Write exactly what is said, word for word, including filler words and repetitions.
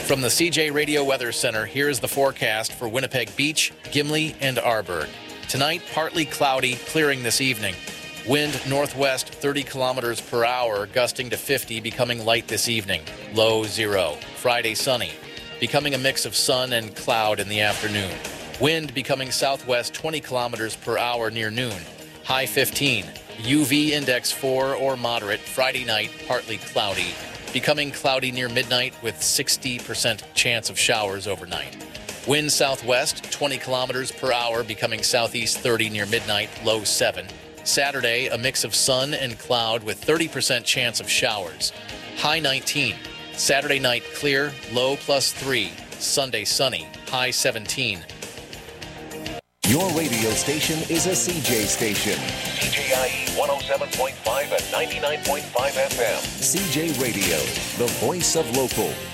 From the C J Radio Weather Center, here's the forecast for Winnipeg Beach, Gimli, and Arborg. Tonight, partly cloudy, clearing this evening. Wind northwest thirty kilometers per hour, gusting to fifty, becoming light this evening. Low zero. Friday, sunny, becoming a mix of sun and cloud in the afternoon. Wind becoming southwest twenty kilometers per hour near noon. High fifteen. U V index four or moderate. Friday night, partly cloudy, becoming cloudy near midnight with sixty percent chance of showers overnight. Wind southwest twenty kilometers per hour, becoming southeast thirty near midnight, low seven. Saturday, a mix of sun and cloud with thirty percent chance of showers. High nineteen. Saturday night clear, low plus three. Sunday sunny, high seventeen. Your radio station is a C J station. C J I E one oh seven point five and ninety-nine point five F M. C J Radio, the voice of local.